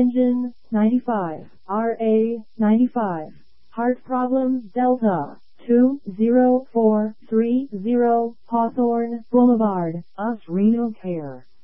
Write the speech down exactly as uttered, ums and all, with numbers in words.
Engine, ninety-five, R A, ninety-five. Heart problems, Delta, two zero four three zero, Hawthorne Boulevard, U S Renal Care.